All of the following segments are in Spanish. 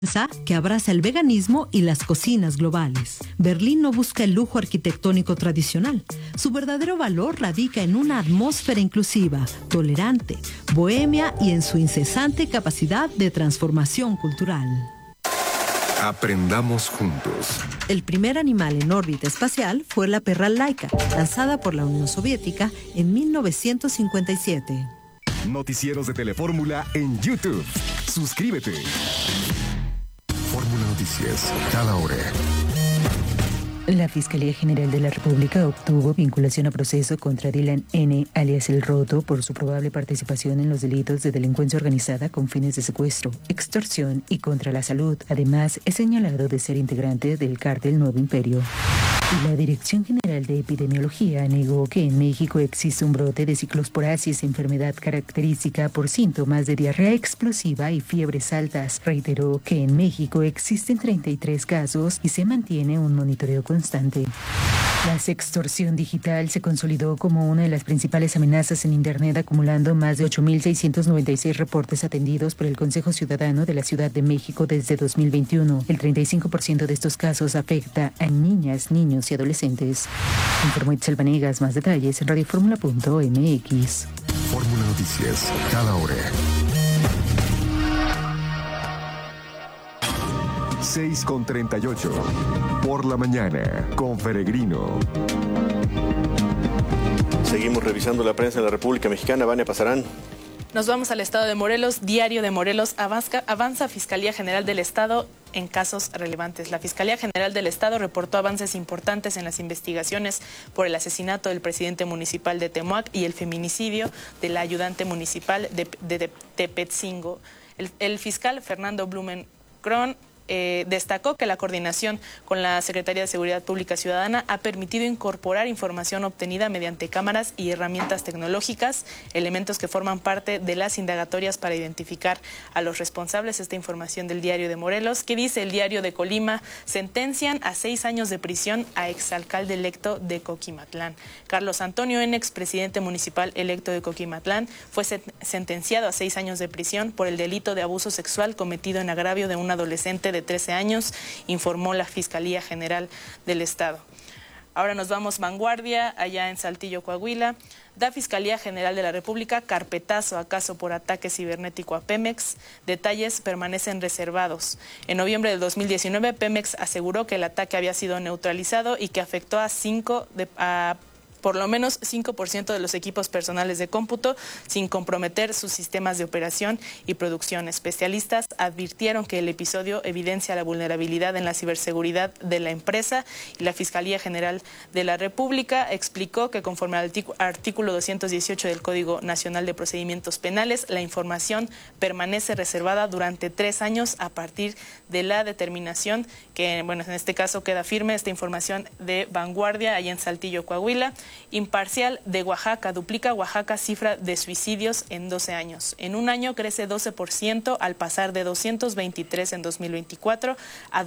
que abraza el veganismo y las cocinas globales. Berlín no busca el lujo arquitectónico tradicional. Su verdadero valor radica en una atmósfera inclusiva, tolerante, bohemia y en su incesante capacidad de transformación cultural. Aprendamos juntos. El primer animal en órbita espacial fue la perra Laika, lanzada por la Unión Soviética en 1957. Noticieros de Telefórmula en YouTube. Suscríbete. Fórmula Noticias, cada hora. La Fiscalía General de la República obtuvo vinculación a proceso contra Dylan N., alias El Roto, por su probable participación en los delitos de delincuencia organizada con fines de secuestro, extorsión y contra la salud. Además, es señalado de ser integrante del cártel Nuevo Imperio. La Dirección General de Epidemiología negó que en México existe un brote de ciclosporasis, enfermedad característica por síntomas de diarrea explosiva y fiebres altas. Reiteró que en México existen 33 casos y se mantiene un monitoreo constante. La sextorsión digital se consolidó como una de las principales amenazas en Internet, acumulando más de 8.696 reportes atendidos por el Consejo Ciudadano de la Ciudad de México desde 2021. El 35% de estos casos afecta a niñas, niños y adolescentes. Informó Itzel Vanegas. Más detalles en radioformula.mx. Fórmula Noticias, cada hora. 6:38. Por la mañana, con Peregrino. Seguimos revisando la prensa en la República Mexicana. Vania Pasarán. Nos vamos al estado de Morelos. Diario de Morelos. Avanza Fiscalía General del Estado en casos relevantes. La Fiscalía General del Estado reportó avances importantes en las investigaciones por el asesinato del presidente municipal de Temoac y el feminicidio de la ayudante municipal de Tepetzingo. El fiscal Fernando Blumenkron destacó que la coordinación con la Secretaría de Seguridad Pública Ciudadana ha permitido incorporar información obtenida mediante cámaras y herramientas tecnológicas, elementos que forman parte de las indagatorias para identificar a los responsables. Esta información del Diario de Morelos. ¿Qué dice el Diario de Colima? Sentencian a 6 años de prisión a exalcalde electo de Coquimatlán. Carlos Antonio N., expresidente municipal electo de Coquimatlán, fue sentenciado a 6 años de prisión por el delito de abuso sexual cometido en agravio de un adolescente de 13 años, informó la Fiscalía General del Estado. Ahora nos vamos vanguardia, allá en Saltillo, Coahuila. Da Fiscalía General de la República carpetazo a caso por ataque cibernético a Pemex. Detalles permanecen reservados. En noviembre del 2019, Pemex aseguró que el ataque había sido neutralizado y que afectó a por lo menos 5% de los equipos personales de cómputo, sin comprometer sus sistemas de operación y producción. Especialistas advirtieron que el episodio evidencia la vulnerabilidad en la ciberseguridad de la empresa, y la Fiscalía General de la República explicó que conforme al artículo 218 del Código Nacional de Procedimientos Penales, la información permanece reservada durante 3 años a partir de la determinación que, bueno, en este caso queda firme esta información de vanguardia allá en Saltillo, Coahuila. Imparcial de Oaxaca. Duplica Oaxaca cifra de suicidios en 12 años. En un año crece 12% al pasar de 223 en 2024 a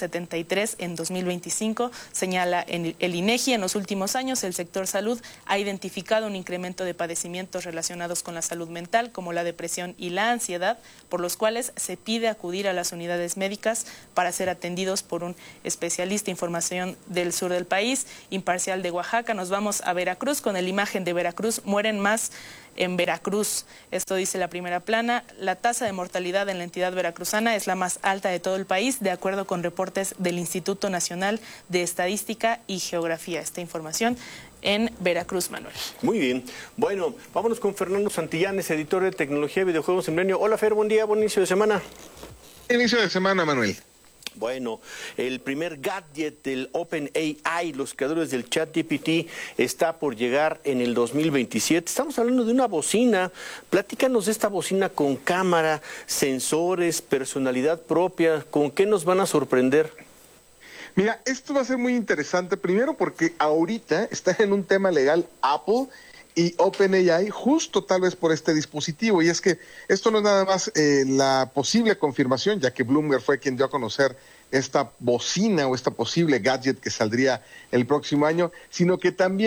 273 en 2025, señala el INEGI. En los últimos años, el sector salud ha identificado un incremento de padecimientos relacionados con la salud mental, como la depresión y la ansiedad, por los cuales se pide acudir a las unidades médicas para ser atendidos por un especialista. Información del sur del país. Imparcial de Oaxaca. Nos vamos a Veracruz con el imagen de Veracruz. Mueren más en Veracruz. Esto dice la primera plana. La tasa de mortalidad en la entidad veracruzana es la más alta de todo el país, de acuerdo con reportes del Instituto Nacional de Estadística y Geografía. Esta información en Veracruz, Manuel. Muy bien. Bueno, vámonos con Fernando Santillanes, editor de Tecnología y Videojuegos en Milenio. Hola, Fer, buen día, buen inicio de semana. Inicio de semana, Manuel. Bueno, el primer gadget del OpenAI, los creadores del ChatGPT, está por llegar en el 2027. Estamos hablando de una bocina. Platícanos de esta bocina con cámara, sensores, personalidad propia. ¿Con qué nos van a sorprender? Mira, esto va a ser muy interesante, primero porque ahorita está en un tema legal Apple y OpenAI, justo tal vez por este dispositivo, y es que esto no es nada más la posible confirmación, ya que Bloomberg fue quien dio a conocer esta bocina o esta posible gadget que saldría el próximo año, sino que también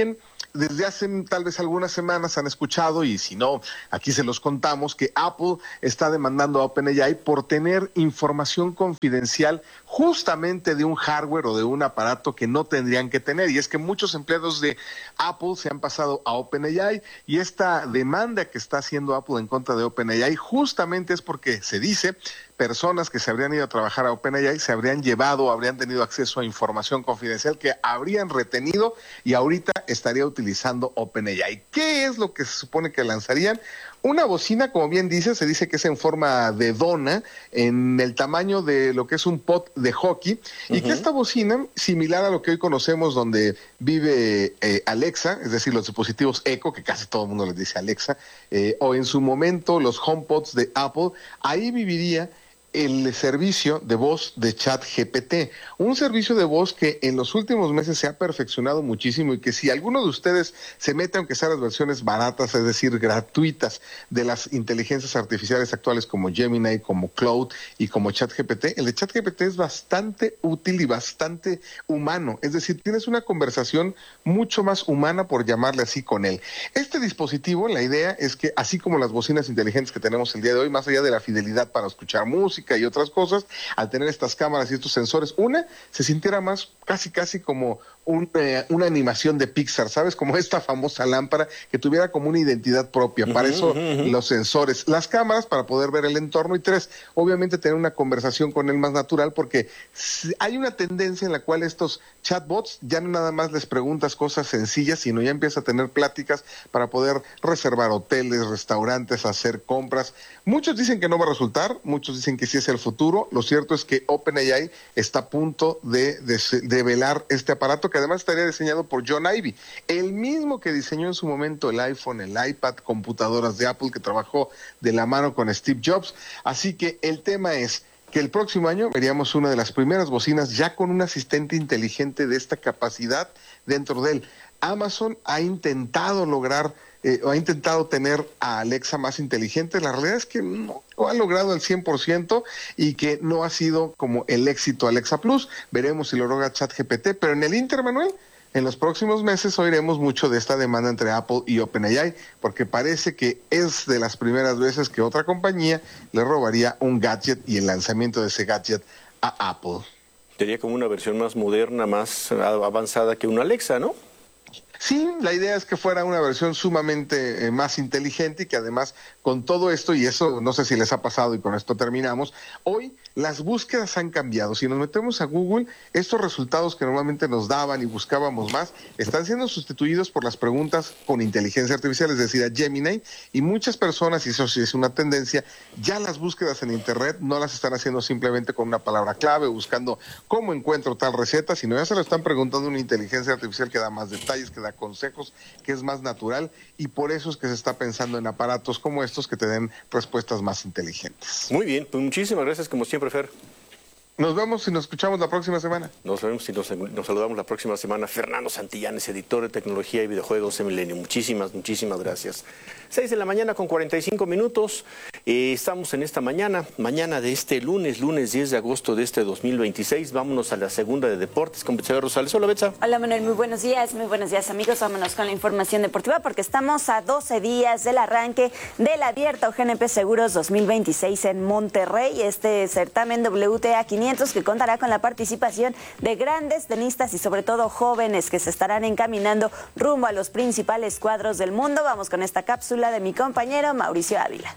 desde hace tal vez algunas semanas han escuchado, y si no, aquí se los contamos, que Apple está demandando a OpenAI por tener información confidencial justamente de un hardware o de un aparato que no tendrían que tener. Y es que muchos empleados de Apple se han pasado a OpenAI, y esta demanda que está haciendo Apple en contra de OpenAI justamente es porque se dice personas que se habrían ido a trabajar a OpenAI se habrían llevado, habrían tenido acceso a información confidencial que habrían retenido y ahorita estaría utilizando OpenAI. ¿Qué es lo que se supone que lanzarían? Una bocina, como bien dice, se dice que es en forma de dona, en el tamaño de lo que es un pot de hockey, y que esta bocina, similar a lo que hoy conocemos donde vive Alexa, es decir, los dispositivos Echo, que casi todo el mundo les dice Alexa, o en su momento los HomePods de Apple, ahí viviría el servicio de voz de ChatGPT, un servicio de voz que en los últimos meses se ha perfeccionado muchísimo, y que si alguno de ustedes se mete, aunque sean las versiones baratas, es decir, gratuitas, de las inteligencias artificiales actuales como Gemini, como Claude y como ChatGPT, el de ChatGPT es bastante útil y bastante humano, es decir, tienes una conversación mucho más humana, por llamarle así, con él. Este dispositivo, la idea es que, así como las bocinas inteligentes que tenemos el día de hoy, más allá de la fidelidad para escuchar música y otras cosas, al tener estas cámaras y estos sensores, se sintiera más casi como una animación de Pixar, ¿sabes? Como esta famosa lámpara, que tuviera como una identidad propia. Para eso los sensores, las cámaras para poder ver el entorno, y 3, obviamente tener una conversación con él más natural, porque hay una tendencia en la cual estos chatbots ya no nada más les preguntas cosas sencillas, sino ya empieza a tener pláticas para poder reservar hoteles, restaurantes, hacer compras. Muchos dicen que no va a resultar, muchos dicen que sí es el futuro. Lo cierto es que OpenAI está a punto de develar este aparato, que además estaría diseñado por John Ive, el mismo que diseñó en su momento el iPhone, el iPad, computadoras de Apple, que trabajó de la mano con Steve Jobs. Así que el tema es que el próximo año veríamos una de las primeras bocinas ya con un asistente inteligente de esta capacidad dentro de él. Amazon ha intentado lograr ha intentado tener a Alexa más inteligente. La realidad es que no lo ha logrado al 100% y que no ha sido como el éxito Alexa Plus. Veremos si lo logra ChatGPT, pero en el Inter, Manuel, en los próximos meses oiremos mucho de esta demanda entre Apple y OpenAI, porque parece que es de las primeras veces que otra compañía le robaría un gadget y el lanzamiento de ese gadget a Apple. Sería como una versión más moderna, más avanzada que una Alexa, ¿no? Sí, la idea es que fuera una versión sumamente más inteligente, y que además con todo esto, y eso no sé si les ha pasado y con esto terminamos, hoy las búsquedas han cambiado. Si nos metemos a Google, estos resultados que normalmente nos daban y buscábamos más, están siendo sustituidos por las preguntas con inteligencia artificial, es decir, a Gemini, y muchas personas, y eso sí es una tendencia, ya las búsquedas en Internet no las están haciendo simplemente con una palabra clave, buscando cómo encuentro tal receta, sino ya se lo están preguntando a una inteligencia artificial que da más detalles, que da consejos, que es más natural, y por eso es que se está pensando en aparatos como estos que te den respuestas más inteligentes. Muy bien, pues muchísimas gracias como siempre, Fer. Nos vemos y nos escuchamos la próxima semana. Nos vemos y nos saludamos la próxima semana. Fernando Santillanes, editor de tecnología y videojuegos de Milenio. Muchísimas gracias. 6 de la mañana con 45 minutos. Estamos en esta mañana de este lunes 10 de agosto de este 2026. Vámonos a la segunda de deportes con Betsabe Rosales. Hola, Betsa. Hola, Manuel. Muy buenos días, amigos. Vámonos con la información deportiva porque estamos a 12 días del arranque del Abierto GNP Seguros 2026 en Monterrey. Este certamen WTA 500 que contará con la participación de grandes tenistas y sobre todo jóvenes que se estarán encaminando rumbo a los principales cuadros del mundo. Vamos con esta cápsula de mi compañero Mauricio Ávila.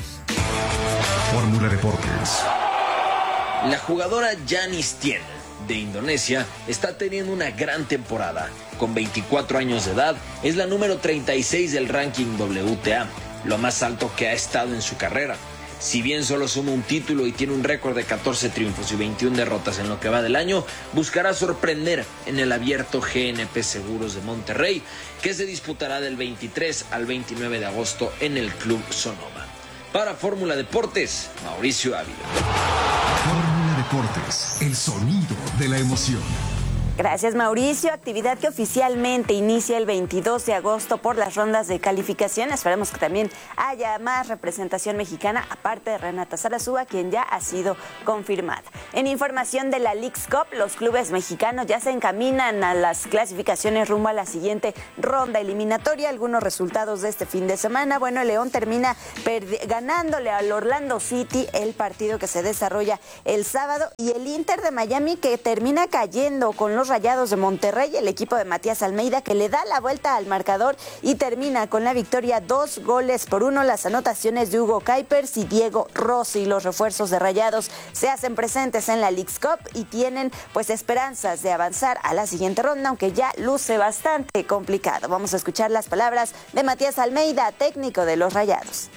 Fórmula Deportes. La jugadora Yanis Tien de Indonesia está teniendo una gran temporada. Con 24 años de edad, es la número 36 del ranking WTA, lo más alto que ha estado en su carrera. Si bien solo suma un título y tiene un récord de 14 triunfos y 21 derrotas en lo que va del año, buscará sorprender en el Abierto GNP Seguros de Monterrey, que se disputará del 23 al 29 de agosto en el Club Sonoma. Para Fórmula Deportes, Mauricio Ávila. Fórmula Deportes, el sonido de la emoción. Gracias, Mauricio. Actividad que oficialmente inicia el 22 de agosto por las rondas de calificación. Esperemos que también haya más representación mexicana, aparte de Renata Zarazúa, quien ya ha sido confirmada. En información de la Leagues Cup, los clubes mexicanos ya se encaminan a las clasificaciones rumbo a la siguiente ronda eliminatoria. Algunos resultados de este fin de semana. Bueno, el León termina ganándole al Orlando City el partido que se desarrolla el sábado, y el Inter de Miami que termina cayendo con los Rayados de Monterrey, el equipo de Matías Almeida que le da la vuelta al marcador y termina con la victoria 2-1. Las anotaciones de Hugo Kuipers y Diego Rossi. Los refuerzos de Rayados se hacen presentes en la Leagues Cup y tienen pues esperanzas de avanzar a la siguiente ronda, aunque ya luce bastante complicado. Vamos a escuchar las palabras de Matías Almeida, técnico de los Rayados.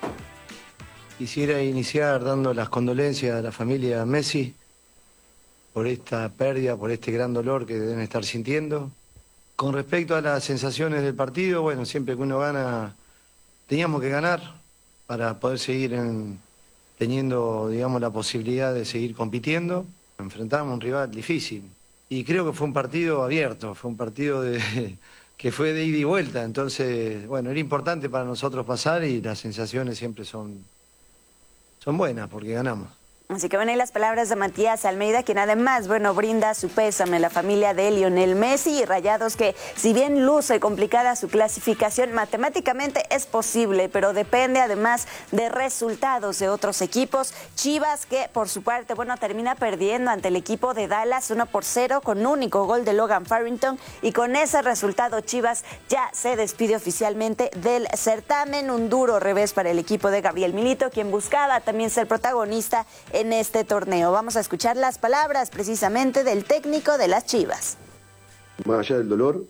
Quisiera iniciar dando las condolencias a la familia Messi por esta pérdida, por este gran dolor que deben estar sintiendo. Con respecto a las sensaciones del partido, bueno, siempre que uno gana, teníamos que ganar para poder seguir teniendo, digamos, la posibilidad de seguir compitiendo. Enfrentamos a un rival difícil y creo que fue un partido abierto, fue un partido que fue de ida y vuelta. Entonces, bueno, era importante para nosotros pasar y las sensaciones siempre son buenas porque ganamos. Así que bueno, ahí las palabras de Matías Almeida, quien además, bueno, brinda su pésame a la familia de Lionel Messi y Rayados, que si bien luce complicada su clasificación, matemáticamente es posible, pero depende además de resultados de otros equipos. Chivas, que por su parte, bueno, termina perdiendo ante el equipo de Dallas 1-0 con único gol de Logan Farrington, y con ese resultado Chivas ya se despide oficialmente del certamen. Un duro revés para el equipo de Gabriel Milito, quien buscaba también ser protagonista en este torneo. Vamos a escuchar las palabras precisamente del técnico de las Chivas. Más allá del dolor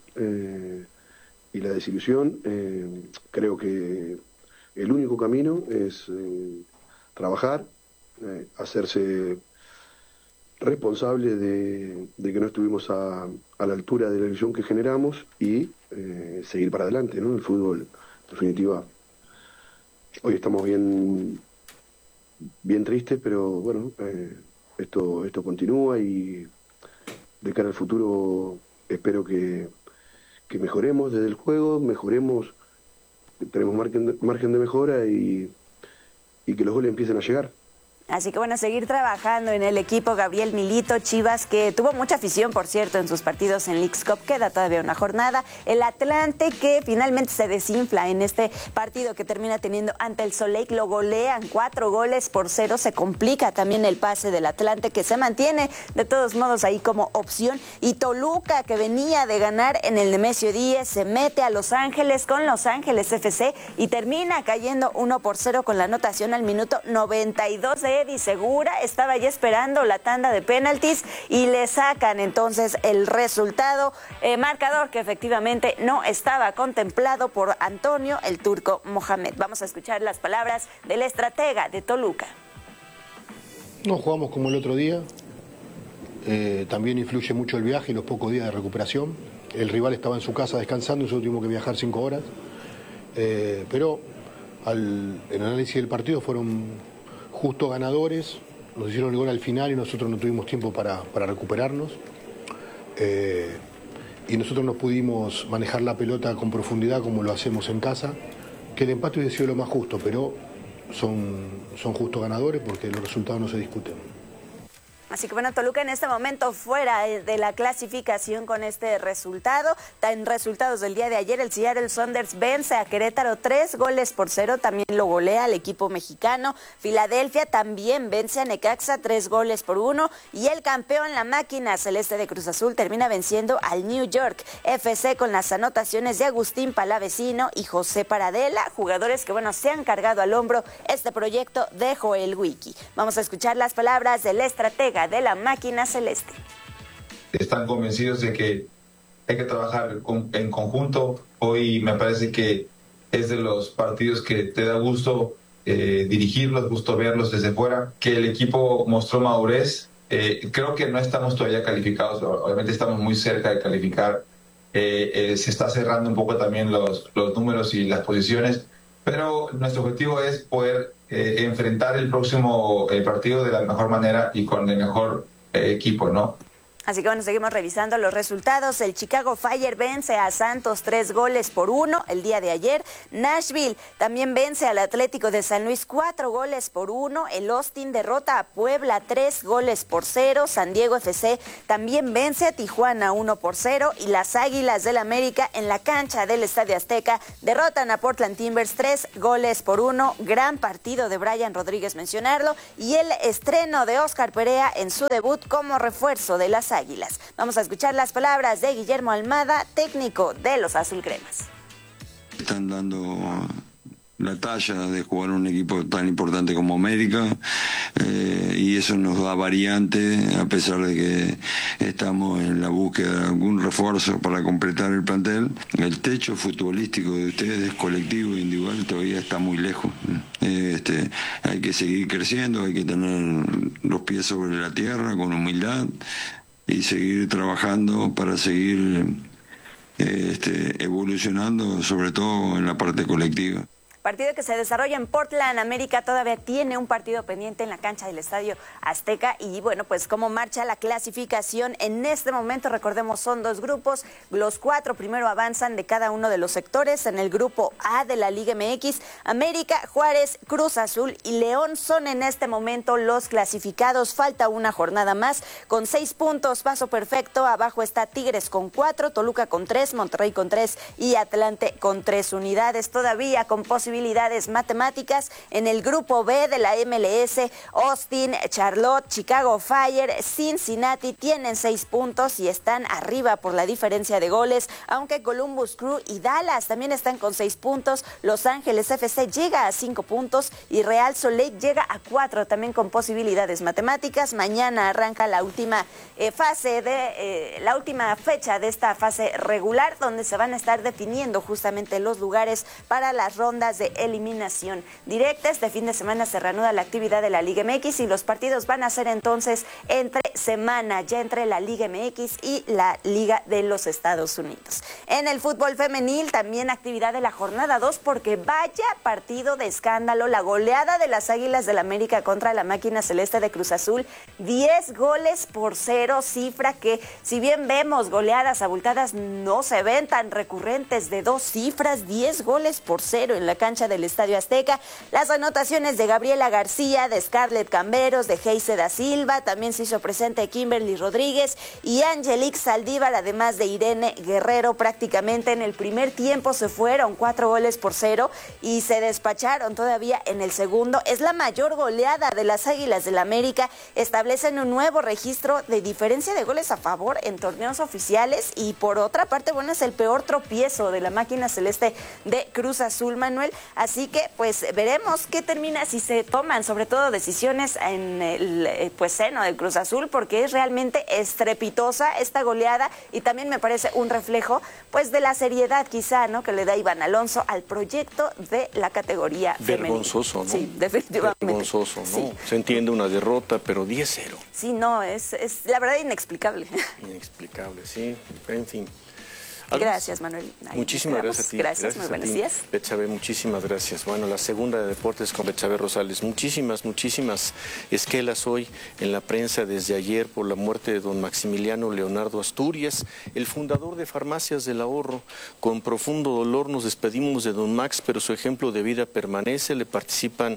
y la desilusión, creo que el único camino es trabajar, hacerse responsable de que no estuvimos a la altura de la ilusión que generamos y seguir para adelante, ¿no? El fútbol, en definitiva, hoy estamos bien triste, pero bueno, esto continúa y de cara al futuro espero que mejoremos desde el juego, tenemos margen de mejora y que los goles empiecen a llegar. Así que bueno, seguir trabajando en el equipo Gabriel Milito. Chivas, que tuvo mucha afición, por cierto, en sus partidos en Leagues Cup, queda todavía una jornada. El Atlante, que finalmente se desinfla en este partido que termina teniendo ante el Soleil, lo golean 4-0. Se complica también el pase del Atlante, que se mantiene de todos modos ahí como opción. Y Toluca, que venía de ganar en el Nemesio 10, se mete a Los Ángeles con Los Ángeles FC y termina cayendo 1-0 con la anotación al minuto 92 de Eddie Segura. Estaba ya esperando la tanda de penaltis y le sacan entonces el resultado, marcador que efectivamente no estaba contemplado por Antonio el Turco Mohamed. Vamos a escuchar las palabras del estratega de Toluca. No jugamos como el otro día, también influye mucho el viaje y los pocos días de recuperación. El rival estaba en su casa descansando y nosotros tuvimos que viajar 5 horas, pero el análisis del partido fueron justo ganadores, nos hicieron el gol al final y nosotros no tuvimos tiempo para recuperarnos, y nosotros no pudimos manejar la pelota con profundidad como lo hacemos en casa, que el empate hubiese sido lo más justo, pero son justos ganadores porque los resultados no se discuten. Así que bueno, Toluca en este momento fuera de la clasificación con este resultado. En resultados del día de ayer, el Seattle Sounders vence a Querétaro 3-0, también lo golea el equipo mexicano. Filadelfia también vence a Necaxa 3-1, y el campeón, la máquina celeste de Cruz Azul, termina venciendo al New York FC con las anotaciones de Agustín Palavecino y José Paradela, jugadores que bueno, se han cargado al hombro este proyecto de Joel Wiki. Vamos a escuchar las palabras del estratega de la máquina celeste. Están convencidos de que hay que trabajar en conjunto. Hoy me parece que es de los partidos que te da gusto dirigirlos, gusto verlos desde fuera, que el equipo mostró madurez. Creo que no estamos todavía calificados, obviamente estamos muy cerca de calificar. Se está cerrando un poco también los números y las posiciones, pero nuestro objetivo es poder enfrentar el próximo partido de la mejor manera y con el mejor equipo, ¿no? Así que bueno, seguimos revisando los resultados. El Chicago Fire vence a Santos 3-1 el día de ayer. Nashville también vence al Atlético de San Luis 4-1. El Austin derrota a Puebla 3-0. San Diego FC también vence a Tijuana 1-0. Y las Águilas del América en la cancha del Estadio Azteca derrotan a Portland Timbers 3-1. Gran partido de Brian Rodríguez, mencionarlo. Y el estreno de Oscar Perea en su debut como refuerzo de las Águilas. Vamos a escuchar las palabras de Guillermo Almada, técnico de los Azulcremas. Están dando la talla de jugar un equipo tan importante como América y eso nos da variante a pesar de que estamos en la búsqueda de algún refuerzo para completar el plantel. El techo futbolístico de ustedes, colectivo e individual, todavía está muy lejos. Hay que seguir creciendo, hay que tener los pies sobre la tierra con humildad y seguir trabajando para seguir evolucionando, sobre todo en la parte colectiva. Partido que se desarrolla en Portland. América todavía tiene un partido pendiente en la cancha del Estadio Azteca. Y bueno, pues cómo marcha la clasificación en este momento. Recordemos, son 2 grupos. Los 4 primero avanzan de cada uno de los sectores. En el grupo A de la Liga MX, América, Juárez, Cruz Azul y León son en este momento los clasificados. Falta una jornada más con 6 puntos. Paso perfecto. Abajo está Tigres con 4, Toluca con 3, Monterrey con 3 y Atlante con 3 unidades. Todavía con posibilidades matemáticas en el grupo B de la MLS. Austin, Charlotte, Chicago Fire, Cincinnati tienen 6 puntos y están arriba por la diferencia de goles, aunque Columbus Crew y Dallas también están con 6 puntos. Los Ángeles FC llega a 5 puntos y Real Salt Lake llega a 4, también con posibilidades matemáticas. Mañana arranca la última la última fecha de esta fase regular, donde se van a estar definiendo justamente los lugares para las rondas de eliminación directa. Este fin de semana se reanuda la actividad de la Liga MX y los partidos van a ser entonces entre semana, ya entre la Liga MX y la Liga de los Estados Unidos. En el fútbol femenil también actividad de la jornada 2, porque vaya partido de escándalo, la goleada de las Águilas del América contra la máquina celeste de Cruz Azul, 10-0, cifra que, si bien vemos goleadas abultadas, no se ven tan recurrentes, de 2 cifras, 10-0 en la cancha del Estadio Azteca. Las anotaciones de Gabriela García, de Scarlett Camberos, de Heise da Silva, también se hizo presente Kimberly Rodríguez y Angelique Saldívar, además de Irene Guerrero. Prácticamente en el primer tiempo se fueron 4-0 y se despacharon todavía en el segundo. Es la mayor goleada de las Águilas del América. Establecen un nuevo registro de diferencia de goles a favor en torneos oficiales y por otra parte, bueno, es el peor tropiezo de la máquina celeste de Cruz Azul, Manuel. Así que pues veremos qué termina, si se toman sobre todo decisiones en el seno del Cruz Azul, porque es realmente estrepitosa esta goleada y también me parece un reflejo pues de la seriedad quizá, ¿no?, que le da Iván Alonso al proyecto de la categoría femenina. Vergonzoso, ¿no? Sí, definitivamente. Vergonzoso, ¿no? Sí. Se entiende una derrota, pero 10-0. Sí, no, es la verdad inexplicable. Inexplicable, sí, en fin. Gracias, Manuel. Muchísimas gracias a ti. Gracias, muy buenos días. Betsabe, muchísimas gracias. Bueno, la segunda de deportes con Betsabe Rosales. Muchísimas esquelas hoy en la prensa desde ayer por la muerte de don Maximiliano Leonardo Asturias, el fundador de Farmacias del Ahorro. Con profundo dolor nos despedimos de don Max, pero su ejemplo de vida permanece. Le participan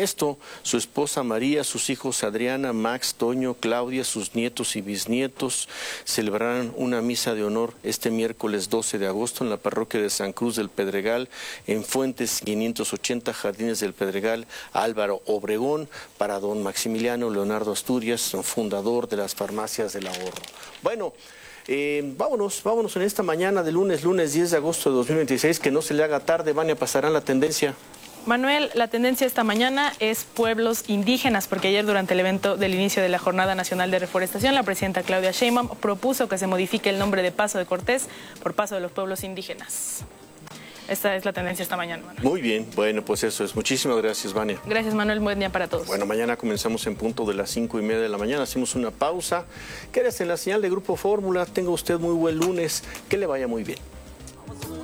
su esposa María, sus hijos Adriana, Max, Toño, Claudia, sus nietos y bisnietos. Celebrarán una misa de honor este miércoles 12 de agosto en la parroquia de San Cruz del Pedregal, en Fuentes 580, Jardines del Pedregal, Álvaro Obregón, para don Maximiliano Leonardo Asturias, fundador de las Farmacias del Ahorro. Bueno, vámonos en esta mañana de lunes 10 de agosto de 2026, que no se le haga tarde. Vania, pasarán la tendencia. Manuel, la tendencia esta mañana es pueblos indígenas, porque ayer durante el evento del inicio de la Jornada Nacional de Reforestación, la presidenta Claudia Sheinbaum propuso que se modifique el nombre de Paso de Cortés por Paso de los Pueblos Indígenas. Esta es la tendencia esta mañana, Manuel. Muy bien, bueno, pues eso es. Muchísimas gracias, Vania. Gracias, Manuel. Buen día para todos. Bueno, mañana comenzamos en punto de las 5:30 de la mañana. Hacemos una pausa. Quédese en la señal de Grupo Fórmula. Tenga usted muy buen lunes. Que le vaya muy bien.